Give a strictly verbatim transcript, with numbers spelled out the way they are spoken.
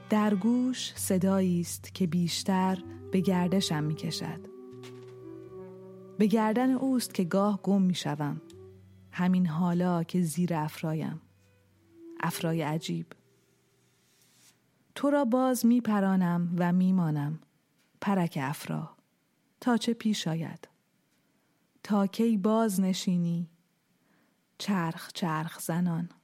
در گوش صدایی است که بیشتر به گردشم می کشد. به گردن اوست که گاه گم می شوم. همین حالا که زیر افرایم، افرای عجیب. تو را باز می پرانم و می مانم، پرک افرا، تا چه پیش آید؟ تا کی باز نشینی، چرخ چرخ زنان.